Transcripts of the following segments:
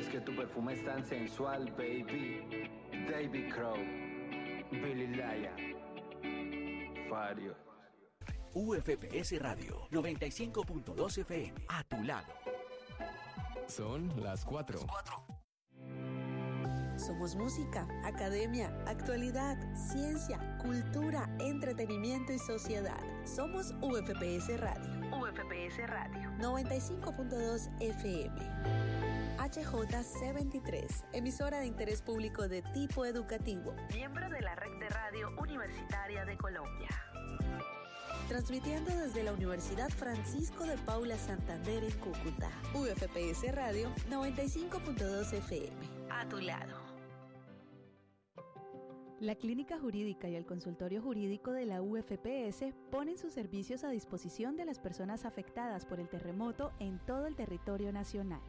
que tu perfume es tan sensual, baby. David Crow, Billy Laya, Fario. UFPS Radio 95.2 FM, a tu lado. Son las 4. Somos música, academia, actualidad, ciencia, cultura, entretenimiento y sociedad. Somos UFPS Radio. UFPS Radio 95.2 FM. HJC23, emisora de interés público de tipo educativo. Miembro de la Red de Radio Universitaria de Colombia. Transmitiendo desde la Universidad Francisco de Paula Santander en Cúcuta. UFPS Radio 95.2 FM. A tu lado. La Clínica Jurídica y el Consultorio Jurídico de la UFPS ponen sus servicios a disposición de las personas afectadas por el terremoto en todo el territorio nacional.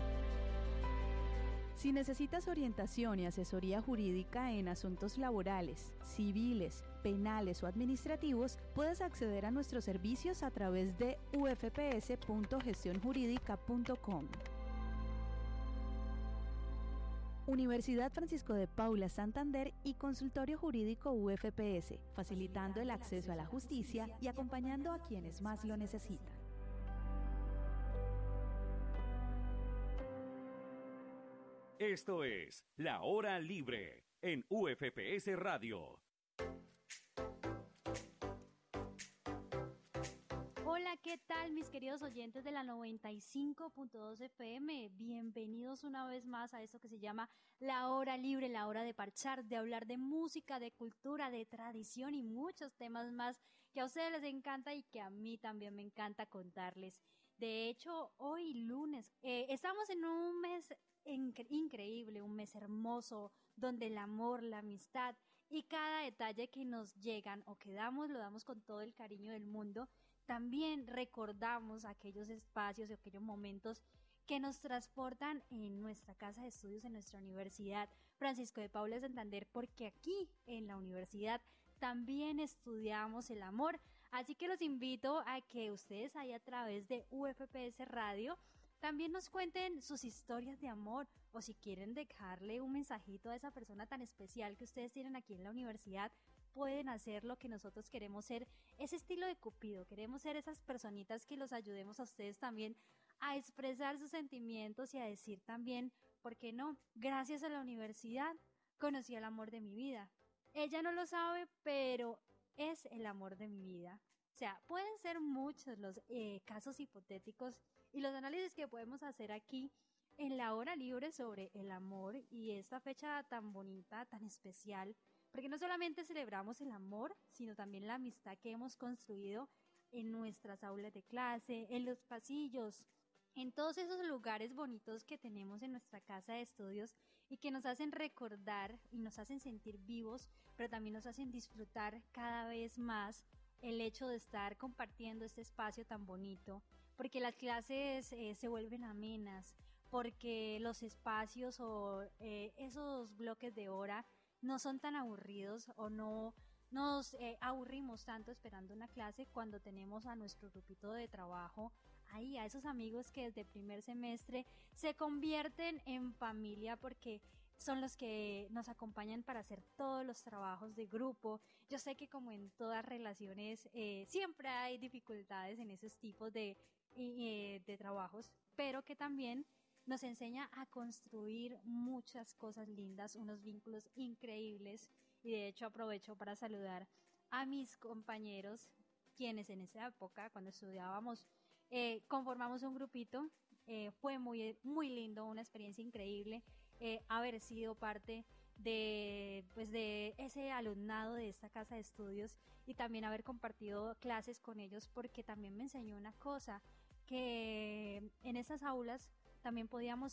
Si necesitas orientación y asesoría jurídica en asuntos laborales, civiles, penales o administrativos, puedes acceder a nuestros servicios a través de ufps.gestionjurídica.com. Universidad Francisco de Paula Santander y Consultorio Jurídico UFPS, facilitando el acceso a la justicia y acompañando a quienes más lo necesitan. Esto es La Hora Libre en UFPS Radio. Hola, ¿qué tal mis queridos oyentes de la 95.2 FM? Bienvenidos una vez más a esto que se llama La Hora Libre, la hora de parchar, de hablar de música, de cultura, de tradición y muchos temas más que a ustedes les encanta y que a mí también me encanta contarles. De hecho, hoy lunes, estamos en un mes increíble, un mes hermoso, donde el amor, la amistad y cada detalle que nos llegan o que damos, lo damos con todo el cariño del mundo. También recordamos aquellos espacios y aquellos momentos que nos transportan en nuestra casa de estudios, en nuestra Universidad Francisco de Paula Santander, porque aquí en la universidad también estudiamos el amor. Así que los invito a que ustedes ahí a través de UFPS Radio también nos cuenten sus historias de amor, o si quieren dejarle un mensajito a esa persona tan especial que ustedes tienen aquí en la universidad, pueden hacerlo, que nosotros queremos ser ese estilo de Cupido, queremos ser esas personitas que los ayudemos a ustedes también a expresar sus sentimientos y a decir también, ¿por qué no? Gracias a la universidad conocí al amor de mi vida. Ella no lo sabe, pero es el amor de mi vida. O sea, pueden ser muchos los casos hipotéticos y los análisis que podemos hacer aquí en la hora libre sobre el amor y esta fecha tan bonita, tan especial, porque no solamente celebramos el amor, sino también la amistad que hemos construido en nuestras aulas de clase, en los pasillos, en todos esos lugares bonitos que tenemos en nuestra casa de estudios y que nos hacen recordar y nos hacen sentir vivos, pero también nos hacen disfrutar cada vez más el hecho de estar compartiendo este espacio tan bonito, porque las clases se vuelven amenas, porque los espacios o esos bloques de hora no son tan aburridos o no nos aburrimos tanto esperando una clase cuando tenemos a nuestro grupito de trabajo ahí, a esos amigos que desde primer semestre se convierten en familia porque son los que nos acompañan para hacer todos los trabajos de grupo. Yo sé que como en todas relaciones siempre hay dificultades en esos tipos de trabajos, pero que también nos enseña a construir muchas cosas lindas, unos vínculos increíbles. Y de hecho aprovecho para saludar a mis compañeros, quienes en esa época, cuando estudiábamos, conformamos un grupito. Fue muy, muy lindo, una experiencia increíble haber sido parte de ese alumnado de esta casa de estudios y también haber compartido clases con ellos, porque también me enseñó una cosa, que en esas aulas también podíamos